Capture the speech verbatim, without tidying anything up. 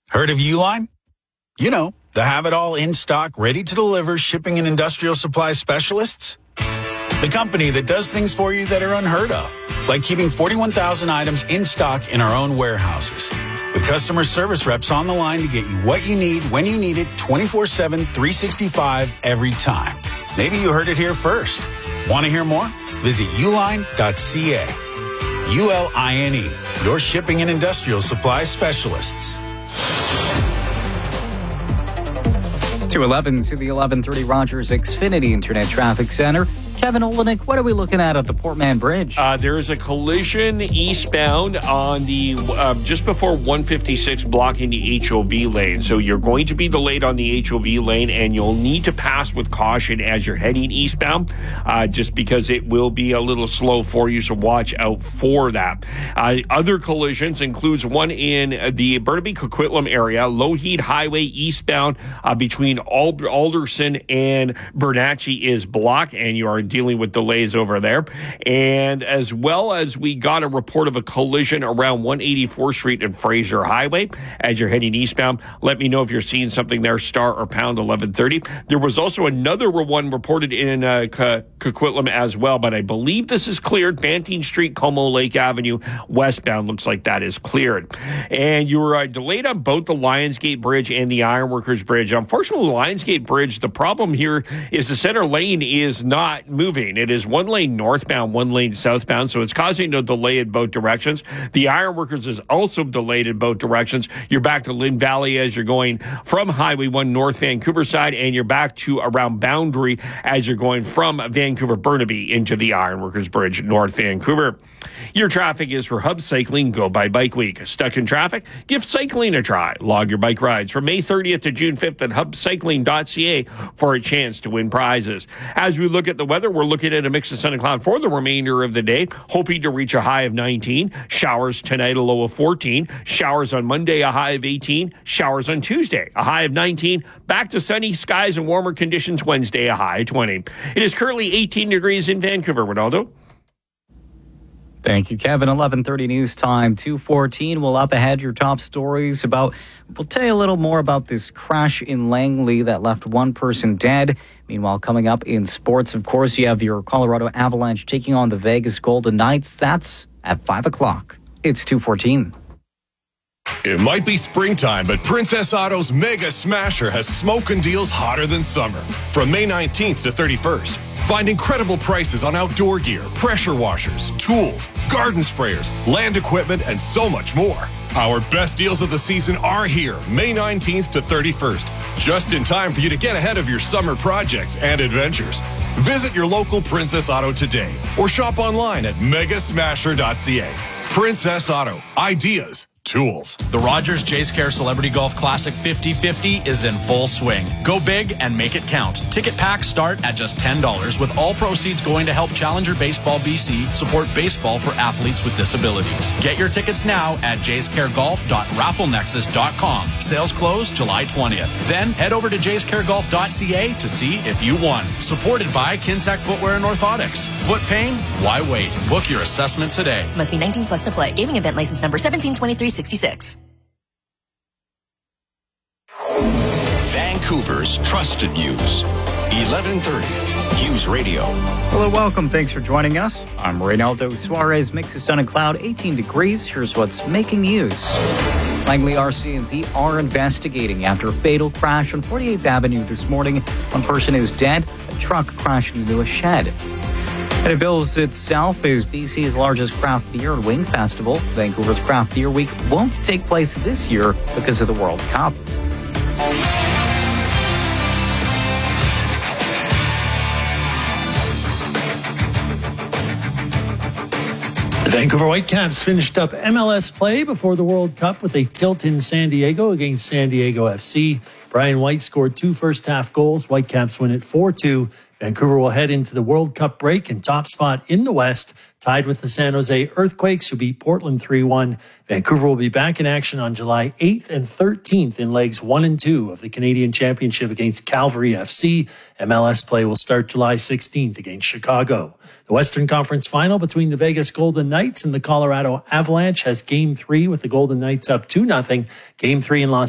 Heard of Uline? You know, the have-it-all in-stock, ready-to-deliver shipping and industrial supply specialists. The company that does things for you that are unheard of, like keeping forty-one thousand items in stock in our own warehouses. With customer service reps on the line to get you what you need, when you need it, twenty-four seven, three sixty-five, every time. Maybe you heard it here first. Want to hear more? Visit uline dot c a. U L I N E, your shipping and industrial supply specialists. two eleven to the eleven thirty Rogers Xfinity Internet Traffic Center. Kevin Olenek, what are we looking at at the Portman Bridge? Uh, there is a collision eastbound on the uh, just before one fifty-six, blocking the H O V lane. So you're going to be delayed on the H O V lane, and you'll need to pass with caution as you're heading eastbound, uh, just because it will be a little slow for you. So watch out for that. Uh, other collisions includes one in the Burnaby-Coquitlam area, Lougheed Highway eastbound uh, between Ald- Alderson and Bernatchez is blocked, and you are dealing with delays over there. And as well as we got a report of a collision around one eighty-fourth Street and Fraser Highway as you're heading eastbound. Let me know if you're seeing something there, star or pound eleven thirty. There was also another one reported in uh, Coquitlam as well, but I believe this is cleared. Banting Street, Como Lake Avenue, westbound, looks like that is cleared. And you were uh, delayed on both the Lionsgate Bridge and the Ironworkers Bridge. Unfortunately, the Lionsgate Bridge, the problem here is the center lane is not moving. It is one lane northbound, one lane southbound, so it's causing a delay in both directions. The Ironworkers is also delayed in both directions. You're back to Lynn Valley as you're going from Highway one North Vancouver side, and you're back to around Boundary as you're going from Vancouver Burnaby into the Ironworkers Bridge, North Vancouver. Your traffic is for Hub Cycling Go by Bike Week. Stuck in traffic? Give cycling a try. Log your bike rides from May thirtieth to June fifth at hub cycling dot c a for a chance to win prizes. As we look at the weather, we're looking at a mix of sun and cloud for the remainder of the day, hoping to reach a high of nineteen. Showers tonight, a low of fourteen. Showers on Monday, a high of eighteen. Showers on Tuesday, a high of nineteen. Back to sunny skies and warmer conditions Wednesday, a high of twenty. It is currently eighteen degrees in Vancouver. Ronaldo? Thank you, Kevin. eleven thirty news time, two fourteen. We'll up ahead your top stories about, we'll tell you a little more about this crash in Langley that left one person dead. Meanwhile, coming up in sports, of course, you have your Colorado Avalanche taking on the Vegas Golden Knights. That's at five o'clock. It's two fourteen. It might be springtime, but Princess Auto's Mega Smasher has smoking deals hotter than summer. From May nineteenth to thirty-first, find incredible prices on outdoor gear, pressure washers, tools, garden sprayers, land equipment, and so much more. Our best deals of the season are here, May nineteenth to thirty-first, just in time for you to get ahead of your summer projects and adventures. Visit your local Princess Auto today or shop online at mega smasher dot c a. Princess Auto, ideas, tools. The Rogers Jace Care Celebrity Golf Classic fifty fifty is in full swing. Go big and make it count. Ticket packs start at just ten dollars, with all proceeds going to help Challenger Baseball B C support baseball for athletes with disabilities. Get your tickets now at jace care golf dot raffle nexus dot com. Sales close July twentieth. Then head over to jace care golf dot c a to see if you won. Supported by Kintec Footwear and Orthotics. Foot pain? Why wait? Book your assessment today. Must be nineteen plus to play. Gaming event license number seventeen twenty-three sixty-six. Vancouver's trusted news. eleven thirty News Radio. Hello, welcome. Thanks for joining us. I'm Reynaldo Suarez. Mix of sun and cloud, eighteen degrees. Here's what's making news. Langley R C M P are investigating after a fatal crash on forty-eighth Avenue this morning. One person is dead. A truck crashed into a shed. And it bills itself as B C's largest craft beer and wing festival. Vancouver's Craft Beer Week won't take place this year because of the World Cup. The Vancouver Whitecaps finished up M L S play before the World Cup with a tilt in San Diego against San Diego F C. Brian White scored two first-half goals. Whitecaps win it four two. Vancouver will head into the World Cup break in top spot in the West, tied with the San Jose Earthquakes, who beat Portland three one. Vancouver will be back in action on July eighth and thirteenth in legs one and two of the Canadian Championship against Calgary F C. M L S play will start July sixteenth against Chicago. The Western Conference final between the Vegas Golden Knights and the Colorado Avalanche has Game three with the Golden Knights up two nothing. Game three in Los